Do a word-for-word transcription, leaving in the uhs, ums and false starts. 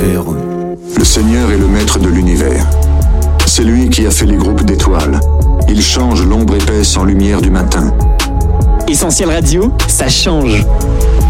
véreux. Le Seigneur est le maître de l'univers. C'est lui qui a fait les groupes d'étoiles. Il change l'ombre épaisse en lumière du matin. Essentiel Radio, ça change.